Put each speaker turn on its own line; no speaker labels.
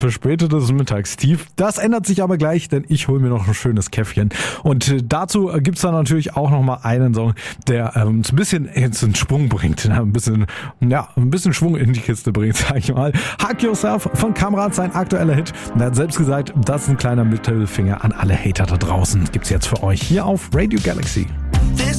Verspätetes Mittagstief. Das ändert sich aber gleich, denn ich hole mir noch ein schönes Käffchen. Und dazu gibt's dann natürlich auch noch mal einen Song, der uns ein bisschen jetzt in Schwung bringt. Ein bisschen Schwung in die Kiste bringt, sag ich mal. Hug Yourself von Kamrat, sein aktueller Hit. Und er hat selbst gesagt, das ist ein kleiner Mittelfinger an alle Hater da draußen. Gibt's jetzt für euch hier auf Radio Galaxy.